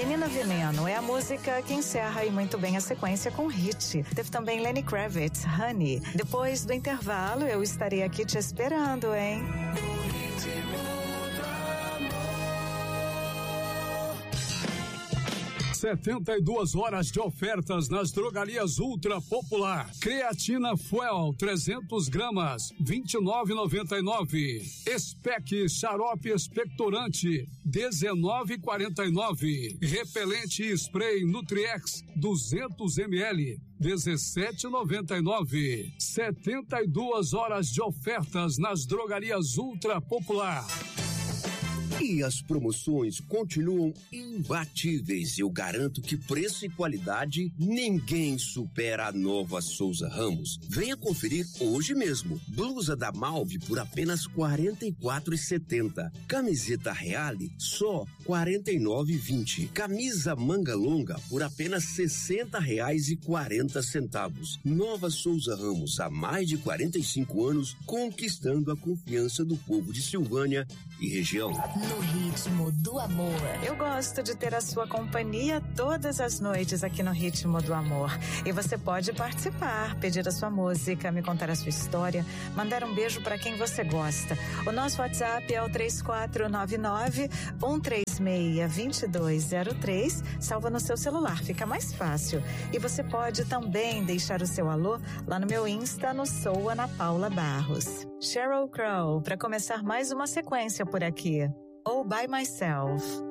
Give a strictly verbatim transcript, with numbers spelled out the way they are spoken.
Menina Veneno é a música que encerra aí muito bem a sequência com hit. Teve também Lenny Kravitz, Honey. Depois do intervalo, eu estarei aqui te esperando, hein? setenta e duas horas de ofertas nas drogarias Ultra Popular. Creatina Fuel trezentos gramas, vinte e nove reais e noventa e nove centavos. Spec xarope expectorante, dezenove reais e quarenta e nove centavos. Repelente spray Nutriex duzentos mililitros, dezessete reais e noventa e nove centavos. setenta e duas horas de ofertas nas drogarias Ultra Popular. E as promoções continuam imbatíveis. Eu garanto que preço e qualidade ninguém supera a Nova Souza Ramos. Venha conferir hoje mesmo. Blusa da Malve por apenas quarenta e quatro reais e setenta centavos. Camiseta Reale só quarenta e nove reais e vinte centavos. Camisa manga longa por apenas sessenta reais e quarenta centavos. Nova Souza Ramos, há mais de quarenta e cinco anos, conquistando a confiança do povo de Silvânia e região. No Ritmo do Amor. Eu gosto de ter a sua companhia todas as noites aqui no Ritmo do Amor. E você pode participar, pedir a sua música, me contar a sua história, mandar um beijo para quem você gosta. O nosso WhatsApp é o três quatro nove nove, um três seis, dois dois zero três. Salva no seu celular, fica mais fácil. E você pode também deixar o seu alô lá no meu Insta, no Sou Ana Paula Barros. Sheryl Crow, para começar mais uma sequência por aqui. All by Myself.